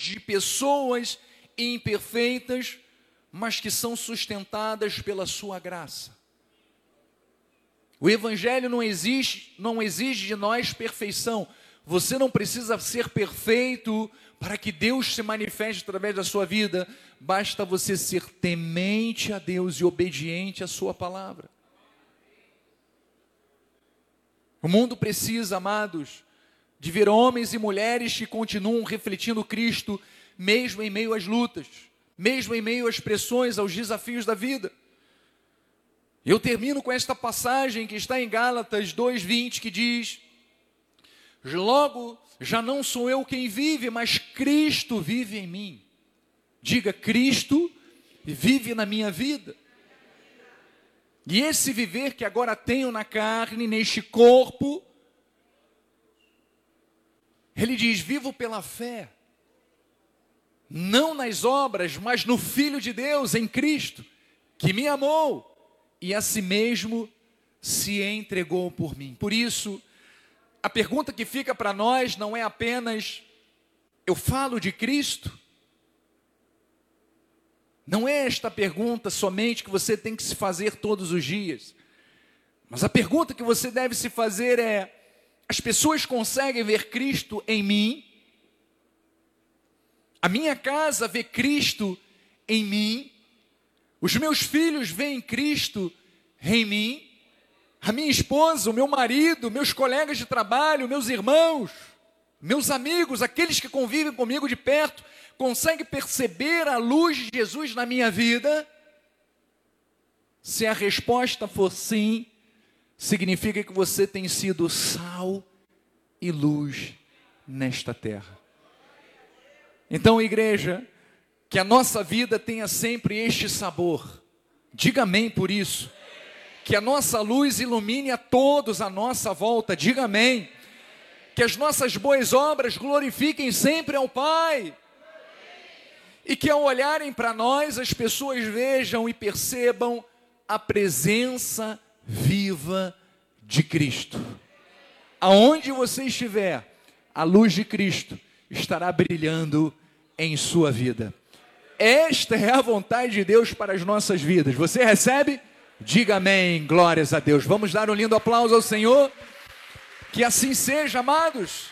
de pessoas imperfeitas, mas que são sustentadas pela sua graça. O Evangelho não exige de nós perfeição. Você não precisa ser perfeito para que Deus se manifeste através da sua vida. Basta você ser temente a Deus e obediente à sua palavra. O mundo precisa, amados, de ver homens e mulheres que continuam refletindo Cristo, mesmo em meio às lutas, mesmo em meio às pressões, aos desafios da vida. Eu termino com esta passagem que está em Gálatas 2:20, que diz: logo, já não sou eu quem vive, mas Cristo vive em mim. Diga: Cristo vive na minha vida. E esse viver que agora tenho na carne, neste corpo, ele diz: vivo pela fé, não nas obras, mas no Filho de Deus, em Cristo, que me amou e a si mesmo se entregou por mim. Por isso, a pergunta que fica para nós não é apenas: eu falo de Cristo? Não é esta pergunta somente que você tem que se fazer todos os dias. Mas a pergunta que você deve se fazer é: as pessoas conseguem ver Cristo em mim? A minha casa vê Cristo em mim? Os meus filhos veem Cristo em mim? A minha esposa, o meu marido, meus colegas de trabalho, meus irmãos, meus amigos, aqueles que convivem comigo de perto, conseguem perceber a luz de Jesus na minha vida? Se a resposta for sim, significa que você tem sido sal e luz nesta terra. Então, igreja, que a nossa vida tenha sempre este sabor. Diga amém por isso. Que a nossa luz ilumine a todos à nossa volta. Diga amém. Que as nossas boas obras glorifiquem sempre ao Pai. E que ao olharem para nós, as pessoas vejam e percebam a presença viva de Cristo. Aonde você estiver, a luz de Cristo estará brilhando em sua vida. Esta é a vontade de Deus para as nossas vidas. Você recebe? Diga amém, glórias a Deus. Vamos dar um lindo aplauso ao Senhor. Que assim seja, amados.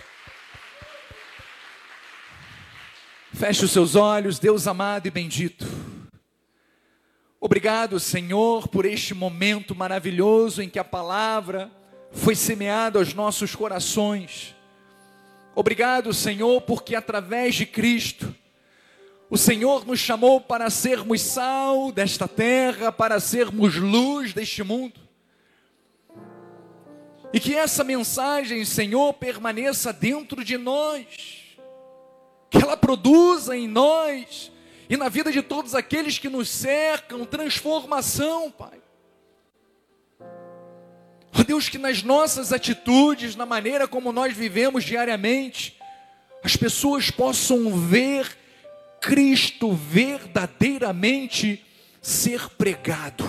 Feche os seus olhos, Deus amado e bendito. Obrigado, Senhor, por este momento maravilhoso em que a palavra foi semeada aos nossos corações. Obrigado, Senhor, porque através de Cristo, o Senhor nos chamou para sermos sal desta terra, para sermos luz deste mundo. E que essa mensagem, Senhor, permaneça dentro de nós. Que ela produza em nós e na vida de todos aqueles que nos cercam transformação, Pai. Ó Deus, que nas nossas atitudes, na maneira como nós vivemos diariamente, as pessoas possam ver Cristo verdadeiramente ser pregado.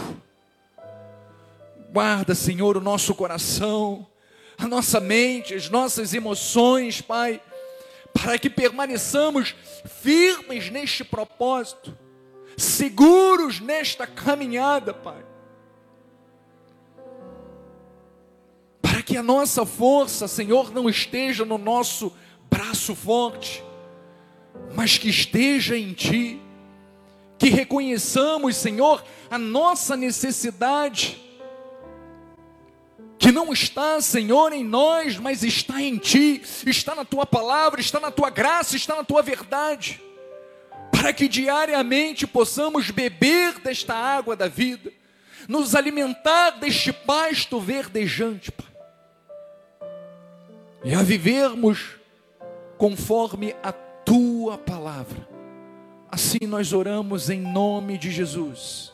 Guarda, Senhor, o nosso coração, a nossa mente, as nossas emoções, Pai, para que permaneçamos firmes neste propósito, seguros nesta caminhada, Pai. Para que a nossa força, Senhor, não esteja no nosso braço forte, mas que esteja em Ti, que reconheçamos, Senhor, a nossa necessidade, que não está, Senhor, em nós, mas está em Ti, está na Tua palavra, está na Tua graça, está na Tua verdade, para que diariamente possamos beber desta água da vida, nos alimentar deste pasto verdejante, Pai, e a vivermos conforme a Tua palavra. Assim nós oramos em nome de Jesus.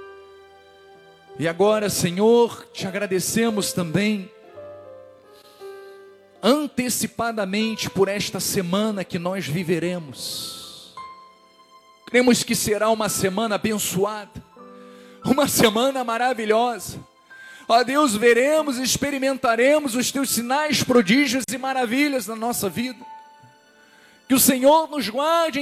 E agora, Senhor, te agradecemos também antecipadamente por esta semana que nós viveremos. Cremos que será uma semana abençoada, uma semana maravilhosa. Ó Deus, veremos e experimentaremos os Teus sinais, prodígios e maravilhas na nossa vida. Que o Senhor nos guarde